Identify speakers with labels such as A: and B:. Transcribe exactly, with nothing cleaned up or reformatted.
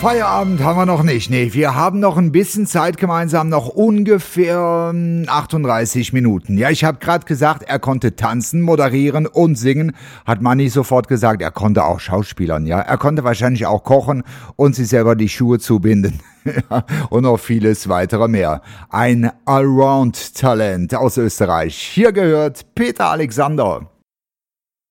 A: Feierabend haben wir noch nicht. Nee, wir haben noch ein bisschen Zeit gemeinsam, noch ungefähr achtunddreißig Minuten. Ja, ich habe gerade gesagt, er konnte tanzen, moderieren und singen. Hat Manni sofort gesagt, er konnte auch schauspielern. Ja, er konnte wahrscheinlich auch kochen und sich selber die Schuhe zubinden. Und noch vieles weitere mehr. Ein Allround-Talent aus Österreich. Hier gehört Peter Alexander.